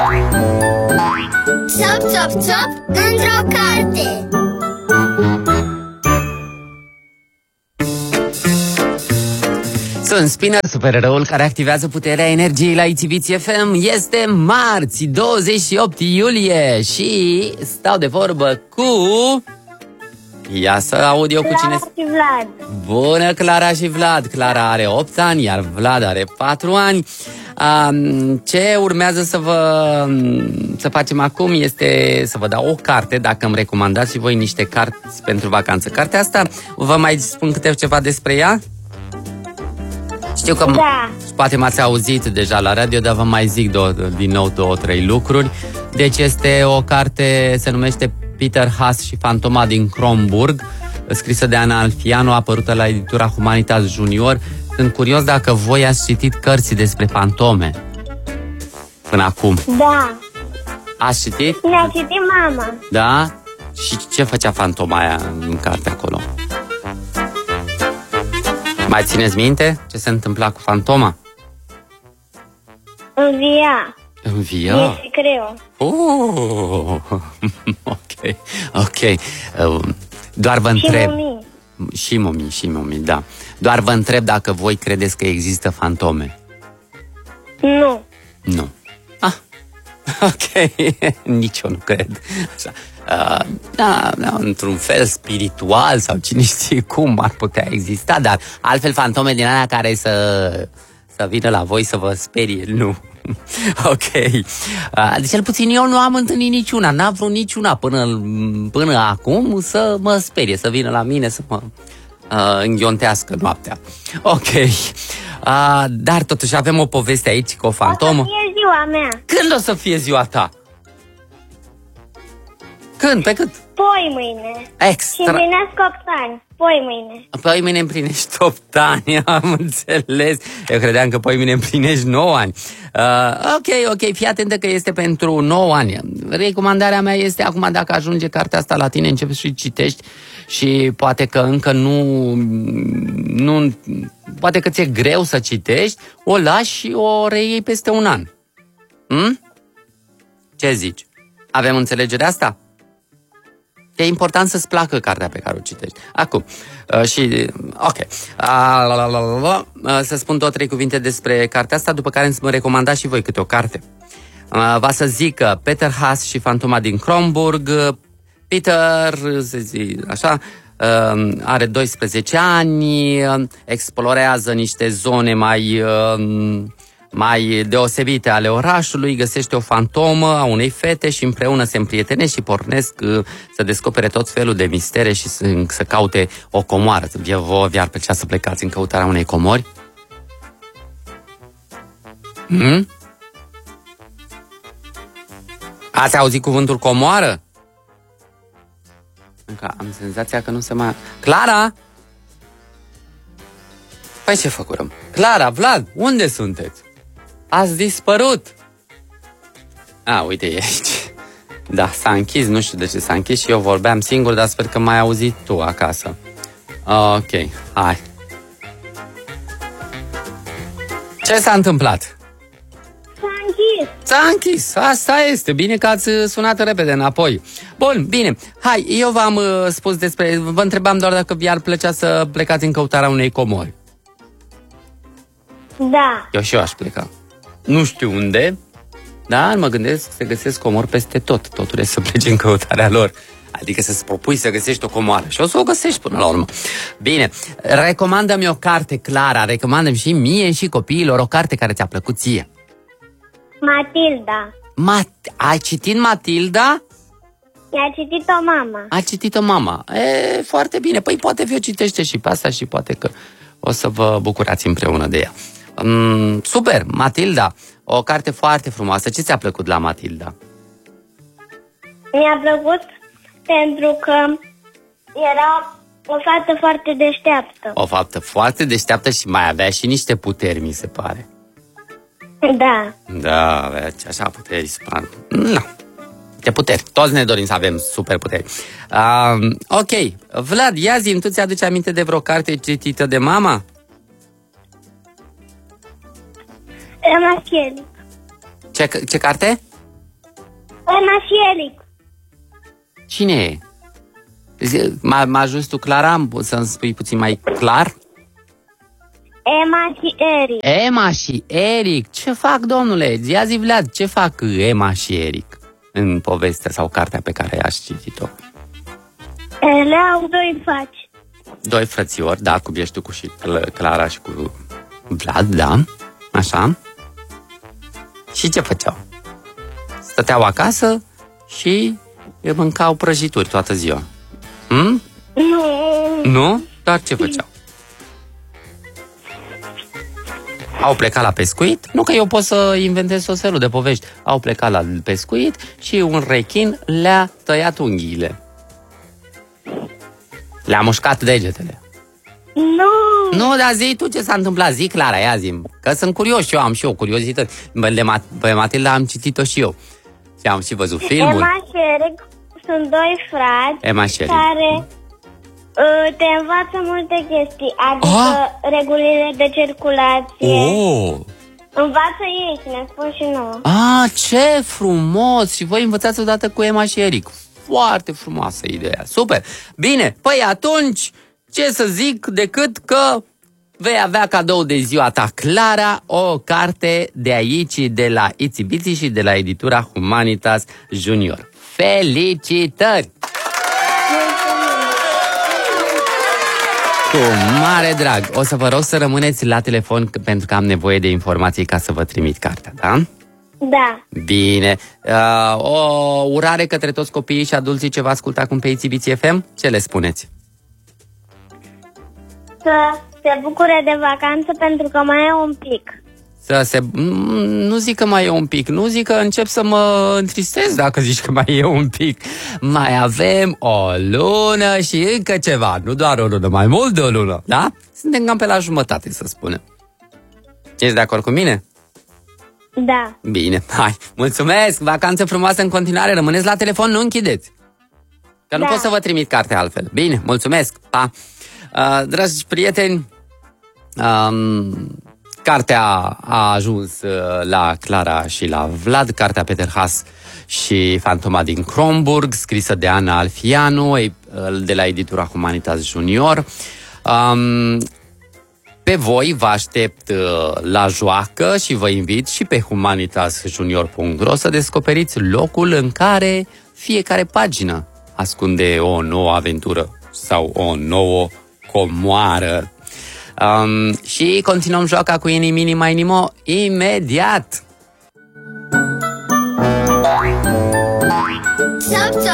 Țop, țop, țop, într-o carte. Sunt Spinner, supereroul care activează puterea energiei la ITV FM. Este marți, 28 iulie și stau de vorbă cu... Ia să aud eu cu cine... Clara și Vlad. Bună, Clara și Vlad. Clara are 8 ani, iar Vlad are 4 ani. Ce urmează să facem acum este să vă dau o carte, dacă îmi recomandați și voi niște cărți pentru vacanță. Cartea asta, vă mai spun câte ceva despre ea? Știu că poate m-ați auzit deja la radio, dar vă mai zic din nou 2-3 lucruri. Deci este o carte, se numește Peter Haas și Fantoma din Kronborg, scrisă de Ana Alfianu, apărută la editura Humanitas Junior. Sunt curios dacă voi ați citit cărți despre fantome până acum. Da. Ați citit? Ne-a citit mama. Da? Și ce făcea fantoma aia în carte acolo? Mai țineți minte ce se întâmpla cu fantoma? Învia. Învia? E și greu. Ok. Doar vă întreb. Și momii. Și momii, da. Doar vă întreb dacă voi credeți că există fantome. Nu. Nu. Ok. Nici eu nu cred. Așa. Da, într-un fel spiritual sau cine știe cum ar putea exista, dar altfel fantome din alea care să vină la voi să vă sperie, nu. Ok. De cel puțin eu nu am întâlnit niciuna, n-am vrut niciuna până acum să mă sperie, să vină la mine să mă înghiontească noaptea. Ok. Dar totuși avem o poveste aici cu o fantomă. O să fie ziua mea. Când o să fie ziua ta? Când? Pe cât? Poi mâine. Extra. Și împlinesc 8 ani. Poi mâine. Poi mâine împlinești 8 ani, am înțeles. Eu credeam că poi mâine împlinești 9 ani. Ok, fii atentă că este pentru 9 ani. Recomandarea mea este acum, dacă ajunge cartea asta la tine, începi și citești și poate că încă nu poate că ți-e greu să citești, o lași și o reiei peste un an. Ce zici? Avem înțelegerea asta? E important să-ți placă cartea pe care o citești. Acum, ok. Să spun 2-3 cuvinte despre cartea asta, după care îți mă recomandați și voi câte o carte. Va să zic Peter Haas și Fantoma din Kronborg. Peter, așa, are 12 ani, explorează niște zone mai deosebite ale orașului, găsește o fantomă a unei fete și împreună se împrietenesc și pornesc să descopere tot felul de mistere și să caute o comoară. Vi-ar plăcea să plecați în căutarea unei comori? Ați auzit cuvântul comoară? Încă am senzația că nu se mai... Clara? Păi ce făcurăm? Clara, Vlad, unde sunteți? Ați dispărut! Uite, e aici. Da, s-a închis, nu știu de ce s-a închis și eu vorbeam singur, dar sper că m-ai auzit tu acasă. Ok, hai. Ce s-a întâmplat? S-a închis. S-a închis, asta este. Bine că ați sunat repede înapoi. Bun, bine. Hai, eu v-am spus despre... Vă întrebam doar dacă vi-ar plăcea să plecați în căutarea unei comori. Da. Eu și eu aș pleca. Nu știu unde, dar mă gândesc să se găsesc comori peste tot. Totul e să pleci în căutarea lor. Adică să-ți propui să găsești o comoară și o să o găsești până la urmă. Bine, recomandă-mi o carte, Clara, recomandă-mi și mie și copiilor o carte care ți-a plăcut ție. Matilda. Ai citit Matilda? I-a citit-o mama. A citit-o mama. Foarte bine. Păi poate vi-o citește și pe asta și poate că o să vă bucurați împreună de ea. Super, Matilda. O carte foarte frumoasă. Ce ți-a plăcut la Matilda? Mi-a plăcut pentru că era o fată foarte deșteaptă. O fată foarte deșteaptă și mai avea și niște puteri, mi se pare. Da. Da, avea așa puteri. Ce puteri. Toți ne dorim să avem super puteri. Ok. Vlad, ia zi-mi, tu ți-aduci aminte de vreo carte citită de mama? Rămaschielic. Ce carte? Emma și Eric. Cine e? M-a ajuns tu, Clara? Să-mi spui puțin mai clar? Emma și Eric. Emma și Eric. Ce fac, domnule? Ia zi, Vlad, ce fac Emma și Eric în povestea sau cartea pe care ați citit-o? Le au doi faci. Doi frățiori, da, cum ești tu cu și Clara și cu Vlad, da? Așa. Și ce făceau? Stăteau acasă și mâncau prăjituri toată ziua. Nu. Nu? Dar ce făceau? Au plecat la pescuit? Nu că eu pot să inventez tot felul de povești. Au plecat la pescuit și un rechin le-a tăiat unghiile. Le-a mușcat degetele. Nu, dar zi tu ce s-a întâmplat. Zi, Clara, ia zi. Că sunt curios și eu, am și eu curiozități. Pe Matilda am citit-o și eu. Și am și văzut filmul. Emma și Eric sunt doi frați Emma și Eric. care te învață multe chestii. Adică regulile de circulație. Învață ei și ne spun și nouă. Ce frumos! Și voi învățați odată cu Emma și Eric. Foarte frumoasă ideea. Super! Bine, păi atunci, ce să zic decât că vei avea cadou de ziua ta, Clara, o carte de aici, de la Itsy Bitsy și de la editura Humanitas Junior. Felicitări! Cu mare drag. O să vă rog să rămâneți la telefon pentru că am nevoie de informații ca să vă trimit cartea, da? Da. Bine. O urare către toți copiii și adulții ce vă ascultă acum pe Itsy Bitsy FM? Ce le spuneți? Să se bucure de vacanță pentru că mai e un pic. Nu zic că mai e un pic, nu zic că încep să mă întristez dacă zici că mai e un pic. Mai avem o lună și încă ceva, nu doar o lună, mai mult de o lună, da? Suntem cam pe la jumătate, să spunem. Ești de acord cu mine? Da. Bine, hai, mulțumesc, vacanță frumoasă în continuare, rămâneți la telefon, nu închideți. Că nu pot să vă trimit cartea altfel. Bine, mulțumesc, pa! Dragi prieteni, cartea a ajuns la Clara și la Vlad, cartea Peter Haas și Fantoma din Kronborg, scrisă de Ana Alfianu, de la editura Humanitas Junior. Pe voi vă aștept la joacă și vă invit și pe humanitasjunior.ro să descoperiți locul în care fiecare pagină ascunde o nouă aventură sau o nouă comoară. Și continuăm joaca cu Ini Mini Mai Nimo imediat! Stop,